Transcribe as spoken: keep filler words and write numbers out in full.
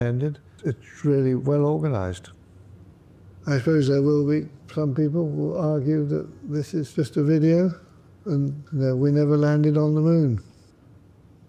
ended. It's really well organised. I suppose there will be some people will argue that this is just a video and you know, we never landed on the moon.